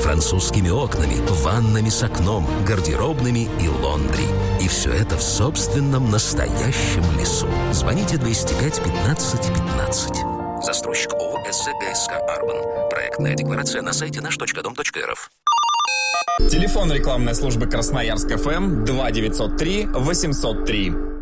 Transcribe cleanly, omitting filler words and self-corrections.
французскими окнами, ваннами с окном, гардеробными и лондри. И все это в собственном настоящем лесу. Звоните 205 15 15. Застройщик ООО «СЗГСК Арбан». Проектная декларация на сайте наш.дом.рф. Телефон рекламной службы Красноярск ФМ 2903 803.